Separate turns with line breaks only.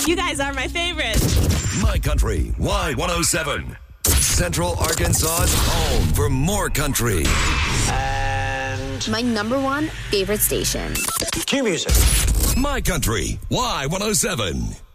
You guys are my favorites.
My Country Y107. Central Arkansas's home for more country.
And
My number one favorite station.
cue music.
My Country Y107.